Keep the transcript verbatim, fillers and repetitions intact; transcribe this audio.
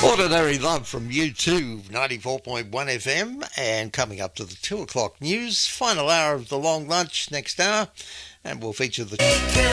Ordinary Love from U two, ninety-four point one F M, and coming up to the two o'clock news, final hour of the long lunch next hour, and we'll feature the...